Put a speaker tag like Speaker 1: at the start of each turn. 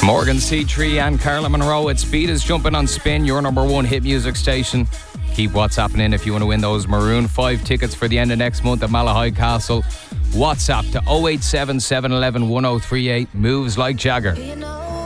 Speaker 1: Morgan C3 and Carla Monroe. It's Beat is jumping on Spin, your number one hit music station. Keep WhatsApping in if you want to win those Maroon 5 tickets for the end of next month at Malahide Castle. WhatsApp to 087 711 1038. Moves like Jagger.